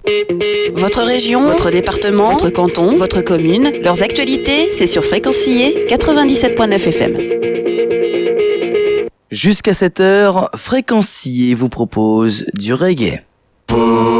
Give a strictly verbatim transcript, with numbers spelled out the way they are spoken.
Votre région, votre département, votre canton, votre commune, leurs actualités, c'est sur Fréquencier quatre-vingt-dix-sept virgule neuf F M. Jusqu'à cette heure, Fréquencier vous propose du reggae.